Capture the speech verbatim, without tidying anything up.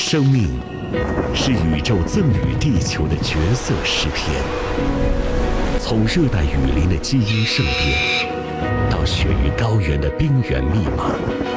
生命是宇宙赠予地球的角色诗篇，从热带雨林的基因盛变，到雪域高原的冰原密码，